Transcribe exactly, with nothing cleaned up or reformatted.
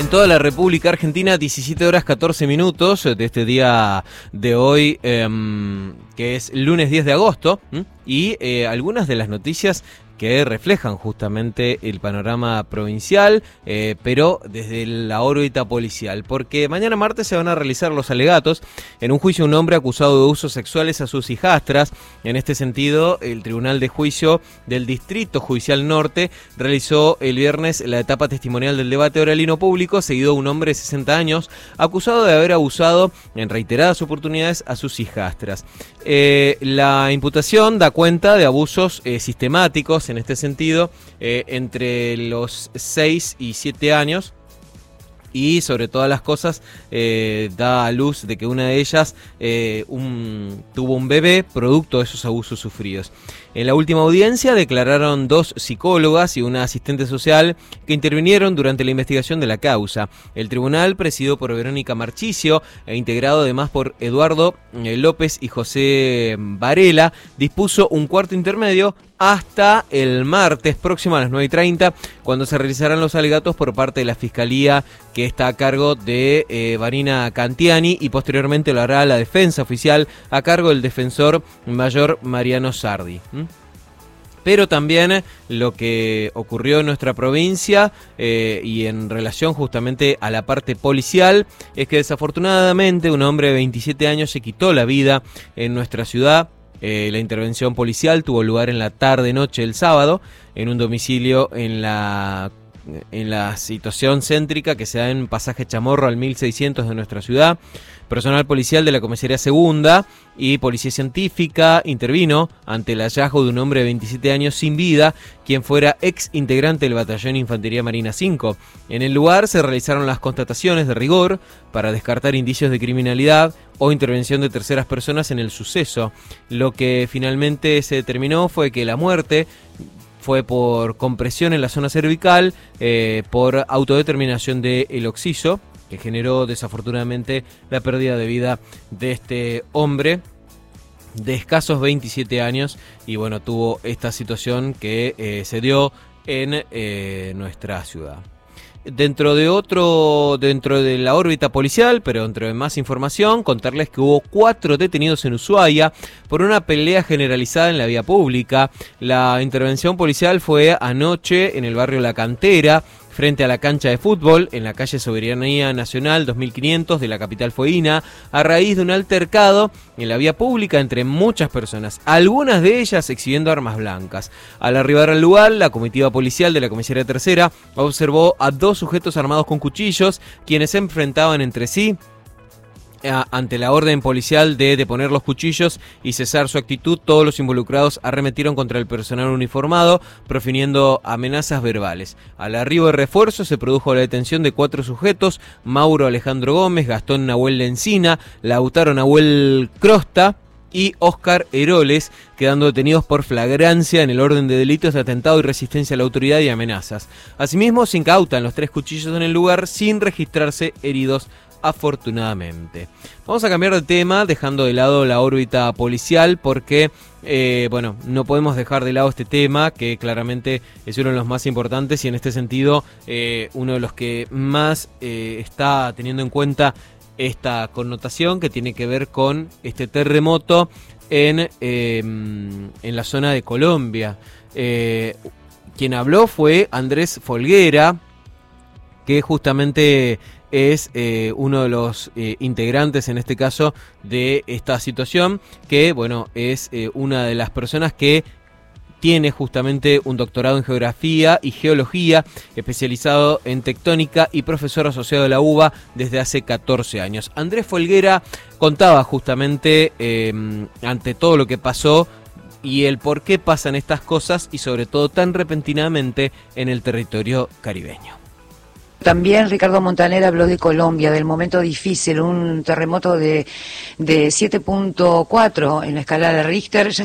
En toda la República Argentina, diecisiete horas catorce minutos de este día de hoy, eh, que es lunes diez de agosto, ¿m? y eh, algunas de las noticias que reflejan justamente el panorama provincial, eh, pero desde la órbita policial, porque mañana martes se van a realizar los alegatos en un juicio a un hombre acusado de usos sexuales a sus hijastras. En este sentido, el Tribunal de Juicio del Distrito Judicial Norte realizó el viernes la etapa testimonial del debate oralino público, seguido a un hombre de sesenta años acusado de haber abusado en reiteradas oportunidades a sus hijastras. Eh, la imputación da cuenta de abusos eh, sistemáticos en este sentido, eh, entre los seis y siete años, y sobre todas las cosas eh, da a luz de que una de ellas eh, un, tuvo un bebé producto de esos abusos sufridos. En la última audiencia declararon dos psicólogas y una asistente social que intervinieron durante la investigación de la causa. El tribunal, presidido por Verónica Marchicio e integrado además por Eduardo López y José Varela, dispuso un cuarto intermedio hasta el martes próximo a las nueve y treinta, cuando se realizarán los alegatos por parte de la Fiscalía, que está a cargo de eh, Vanina Cantiani, y posteriormente lo hará la defensa oficial a cargo del defensor mayor Mariano Sardi. ¿Mm? Pero también lo que ocurrió en nuestra provincia eh, y en relación justamente a la parte policial es que desafortunadamente un hombre de veintisiete años se quitó la vida en nuestra ciudad. Eh, la intervención policial tuvo lugar en la tarde-noche del sábado en un domicilio en la, en la situación céntrica que se da en Pasaje Chamorro al mil seiscientos de nuestra ciudad. Personal policial de la Comisaría Segunda y Policía Científica intervino ante el hallazgo de un hombre de veintisiete años sin vida, quien fuera ex integrante del Batallón Infantería Marina cinco. En el lugar se realizaron las constataciones de rigor para descartar indicios de criminalidad o intervención de terceras personas en el suceso. Lo que finalmente se determinó fue que la muerte fue por compresión en la zona cervical, eh, por autodeterminación del occiso, que generó desafortunadamente la pérdida de vida de este hombre de escasos veintisiete años, y bueno, tuvo esta situación que eh, se dio en eh, nuestra ciudad. Dentro de otro, dentro de la órbita policial, pero dentro de más información, contarles que hubo cuatro detenidos en Ushuaia por una pelea generalizada en la vía pública. La intervención policial fue anoche en el barrio La Cantera, frente a la cancha de fútbol, en la calle Soberanía Nacional dos mil quinientos de la capital fueguina, a raíz de un altercado en la vía pública entre muchas personas, algunas de ellas exhibiendo armas blancas. Al arribar al lugar, la comitiva policial de la Comisaría Tercera observó a dos sujetos armados con cuchillos, quienes se enfrentaban entre sí. Ante la orden policial de deponer los cuchillos y cesar su actitud, todos los involucrados arremetieron contra el personal uniformado, profiriendo amenazas verbales. Al arribo de refuerzo se produjo la detención de cuatro sujetos: Mauro Alejandro Gómez, Gastón Nahuel Lencina, Lautaro Nahuel Crosta y Óscar Heroles, quedando detenidos por flagrancia en el orden de delitos de atentado y resistencia a la autoridad y amenazas. Asimismo, se incautan los tres cuchillos en el lugar sin registrarse heridos, afortunadamente. Vamos a cambiar de tema, dejando de lado la órbita policial, porque eh, bueno, no podemos dejar de lado este tema, que claramente es uno de los más importantes y en este sentido eh, uno de los que más eh, está teniendo en cuenta esta connotación, que tiene que ver con este terremoto en, eh, en la zona de Colombia. Eh, quien habló fue Andrés Folguera, que justamente es eh, uno de los eh, integrantes, en este caso, de esta situación, que bueno, es eh, una de las personas que tiene justamente un doctorado en Geografía y Geología, especializado en tectónica y profesor asociado de la UBA desde hace catorce años. Andrés Folguera contaba justamente eh, ante todo lo que pasó y el por qué pasan estas cosas, y sobre todo tan repentinamente en el territorio caribeño. También Ricardo Montaner habló de Colombia, del momento difícil, un terremoto de, de siete punto cuatro en la escala de Richter. Ya